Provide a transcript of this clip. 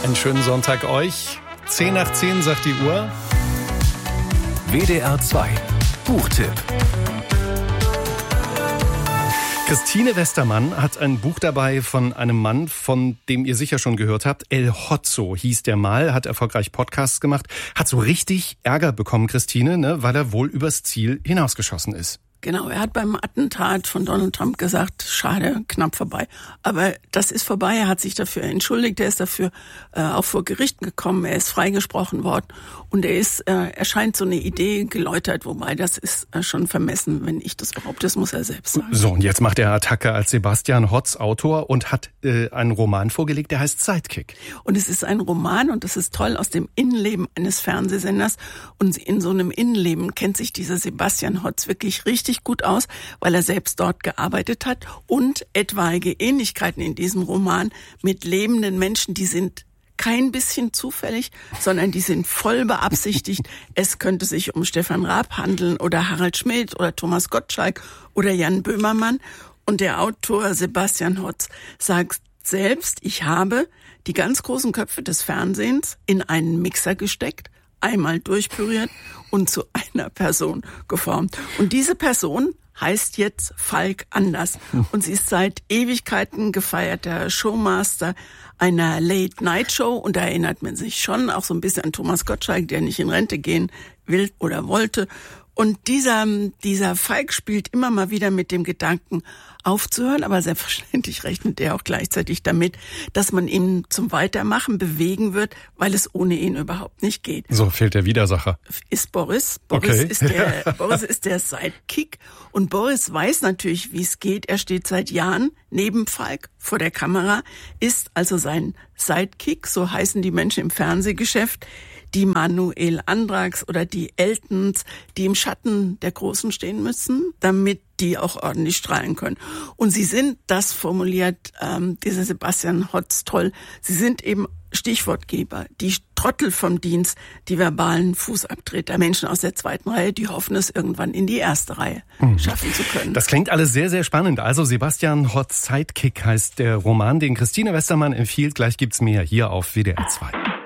Einen schönen Sonntag euch. 10 nach 10 sagt die Uhr. WDR 2 Buchtipp. Christine Westermann hat ein Buch dabei von einem Mann, von dem ihr sicher schon gehört habt. El Hotzo hieß der mal, hat erfolgreich Podcasts gemacht, hat so richtig Ärger bekommen, Christine, ne, weil er wohl übers Ziel hinausgeschossen ist. Genau, er hat beim Attentat von Donald Trump gesagt, schade, knapp vorbei. Aber das ist vorbei, er hat sich dafür entschuldigt, er ist dafür auch vor Gericht gekommen, er ist freigesprochen worden und er scheint so eine Idee geläutert, wobei das ist schon vermessen, wenn ich das behaupte, das muss er selbst sagen. So, und jetzt macht er Attacke als Sebastian Hotz Autor und hat einen Roman vorgelegt, der heißt Sidekick. Und es ist ein Roman und das ist toll aus dem Innenleben eines Fernsehsenders und in so einem Innenleben kennt sich dieser Sebastian Hotz wirklich richtig gut aus, weil er selbst dort gearbeitet hat und etwaige Ähnlichkeiten in diesem Roman mit lebenden Menschen, die sind kein bisschen zufällig, sondern die sind voll beabsichtigt. Es könnte sich um Stefan Raab handeln oder Harald Schmidt oder Thomas Gottschalk oder Jan Böhmermann. Und der Autor Sebastian Hotz sagt selbst, ich habe die ganz großen Köpfe des Fernsehens in einen Mixer gesteckt, einmal durchpüriert und zu einer Person geformt. Und diese Person heißt jetzt Falk Anders. Und sie ist seit Ewigkeiten gefeierter Showmaster einer Late-Night-Show. Und da erinnert man sich schon auch so ein bisschen an Thomas Gottschalk, der nicht in Rente gehen will oder wollte. Und dieser Falk spielt immer mal wieder mit dem Gedanken aufzuhören, aber selbstverständlich rechnet er auch gleichzeitig damit, dass man ihn zum Weitermachen bewegen wird, weil es ohne ihn überhaupt nicht geht. So fehlt der Widersacher. Ist Boris. Okay. Boris ist der Sidekick und Boris weiß natürlich, wie es geht. Er steht seit Jahren neben Falk vor der Kamera, ist also sein Sidekick, so heißen die Menschen im Fernsehgeschäft, die Manuel Andrax oder die Eltons, die im Schatten der Großen stehen müssen, damit die auch ordentlich strahlen können. Und sie sind, das formuliert dieser Sebastian Hotz toll, sie sind eben Stichwortgeber, die Trottel vom Dienst, die verbalen Fußabtreter, Menschen aus der zweiten Reihe, die hoffen, es irgendwann in die erste Reihe schaffen zu können. Das klingt alles sehr, sehr spannend. Also Sebastian Hotz Sidekick heißt der Roman, den Christine Westermann empfiehlt. Gleich gibt's mehr hier auf WDR 2.